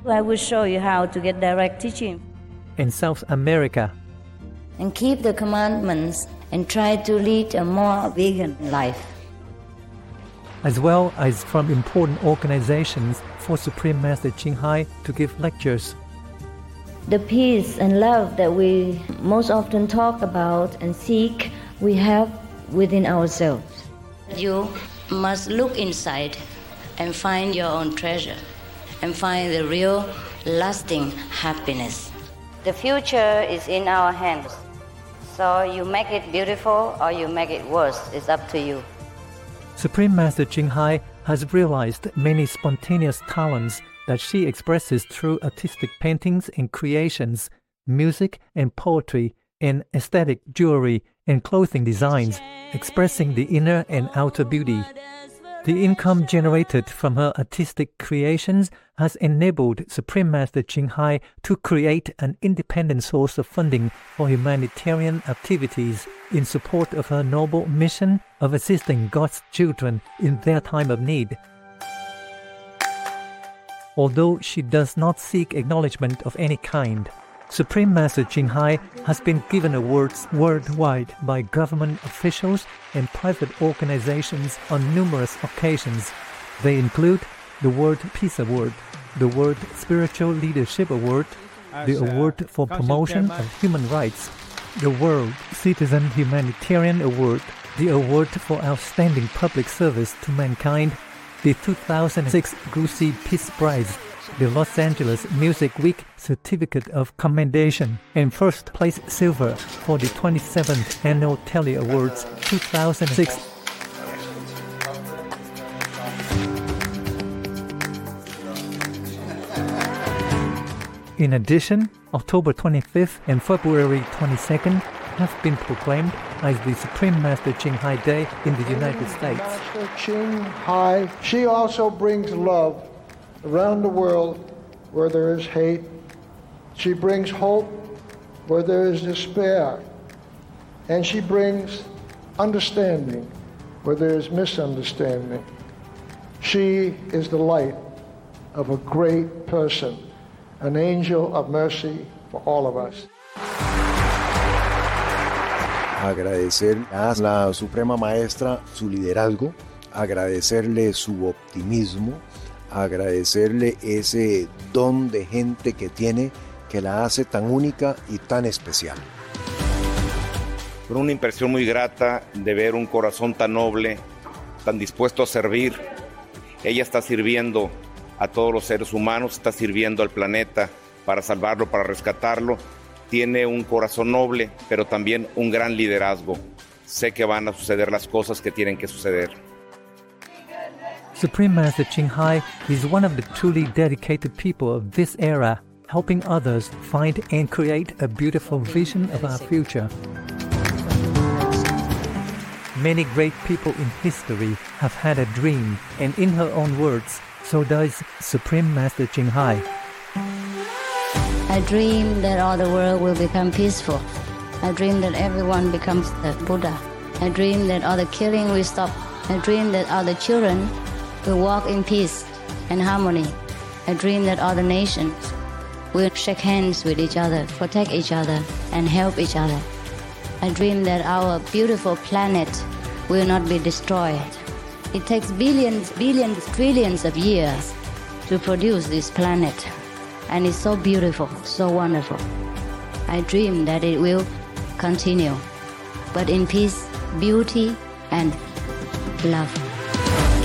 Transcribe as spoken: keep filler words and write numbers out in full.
I will show you how to get direct teaching. In South America. And keep the commandments and try to lead a more vegan life. As well as from important organizations for Supreme Master Ching Hai to give lectures. The peace and love that we most often talk about and seek, we have within ourselves. You must look inside and find your own treasure and find the real, lasting happiness. The future is in our hands. So you make it beautiful or you make it worse. It's up to you. Supreme Master Ching Hai has realized many spontaneous talents that she expresses through artistic paintings and creations, music and poetry, and aesthetic jewelry and clothing designs, expressing the inner and outer beauty. The income generated from her artistic creations has enabled Supreme Master Ching Hai to create an independent source of funding for humanitarian activities in support of her noble mission of assisting God's children in their time of need. Although she does not seek acknowledgement of any kind, Supreme Master Ching Hai has been given awards worldwide by government officials and private organizations on numerous occasions. They include the World Peace Award, the World Spiritual Leadership Award, the Award for Promotion of Human Rights, the World Citizen Humanitarian Award, the Award for Outstanding Public Service to Mankind, the two thousand six Gucci Peace Prize, the Los Angeles Music Week Certificate of Commendation, and first place silver for the twenty-seventh Annual Telly Awards two thousand six. In addition, October twenty-fifth and February twenty-second have been proclaimed as the Supreme Master Ching Hai Day in the United States. Master Ching Hai, she also brings love around the world where there is hate. She brings hope where there is despair. And she brings understanding where there is misunderstanding. She is the light of a great person, an angel of mercy for all of us. Agradecer a la Suprema Maestra su liderazgo, agradecerle su optimismo, agradecerle ese don de gente que tiene que la hace tan única y tan especial. Fue una impresión muy grata de ver un corazón tan noble, tan dispuesto a servir. Ella está sirviendo a todos los seres humanos, está sirviendo al planeta para salvarlo, para rescatarlo. Tiene un corazón noble, pero también un gran liderazgo. Sé que van a suceder las cosas que tienen que suceder. Supreme Master Ching Hai is one of the truly dedicated people of this era, helping others find and create a beautiful vision of our future. Many great people in history have had a dream, and in her own words, so does Supreme Master Ching Hai. I dream that all the world will become peaceful. I dream that everyone becomes the Buddha. I dream that all the killing will stop. I dream that all the children will walk in peace and harmony. I dream that all the nations will shake hands with each other, protect each other, and help each other. I dream that our beautiful planet will not be destroyed. It takes billions, billions, trillions of years to produce this planet. And it's so beautiful, so wonderful. I dream that it will continue, but in peace, beauty, and love.